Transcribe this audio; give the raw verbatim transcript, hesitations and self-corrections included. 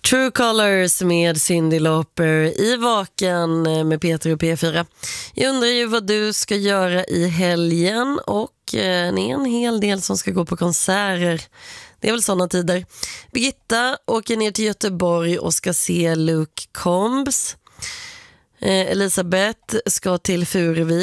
True Colors med Cyndi Lauper i Vaken med Peter och P fyra. Jag undrar ju vad du ska göra i helgen, och det är en hel del som ska gå på konserter. Det är väl sådana tider. Birgitta åker ner till Göteborg och ska se Luke Combs. Elisabeth ska till Furuvik